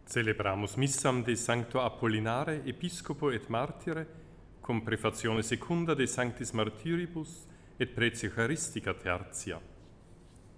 Celebramus missam de Sancto Apollinare, Episcopo et Martyre, cum prefazione secunda de Sanctis Martyribus et Praetio Eucharistica tertia.